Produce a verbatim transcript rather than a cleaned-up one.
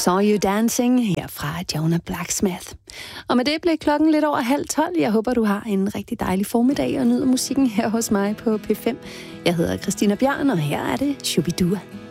Saw You Dancing her fra Jonah Blacksmith. Og med det blev klokken lidt over halv tolv. Jeg håber, du har en rigtig dejlig formiddag og nyder musikken her hos mig på P fem. Jeg hedder Christina Bjørn, og her er det Shubidua.